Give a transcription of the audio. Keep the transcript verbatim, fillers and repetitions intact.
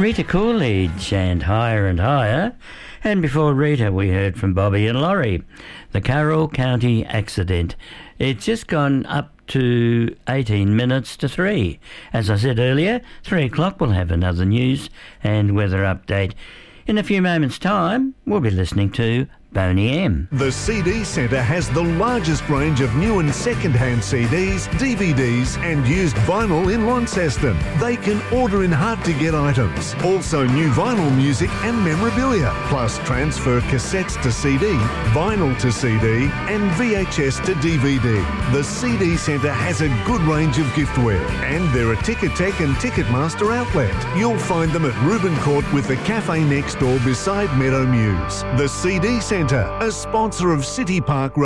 Rita Coolidge and Higher and Higher. And before Rita, we heard from Bobby and Laurie, the Carroll County accident. It's just gone up to eighteen minutes to three. As I said earlier, three o'clock we'll have another news and weather update. In a few moments' time, we'll be listening to Boney M. The C D Centre has the largest range of new and second-hand C Ds, D V Ds and used vinyl in Launceston. They can order in hard-to-get items. Also new vinyl music and memorabilia, plus transfer cassettes to C D, vinyl to C D and V H S to D V D. The C D Centre has a good range of giftware and they're a Ticketek and Ticketmaster outlet. You'll find them at Reuben Court with the cafe next door beside Meadow Muse. The C D Centre, a sponsor of City Park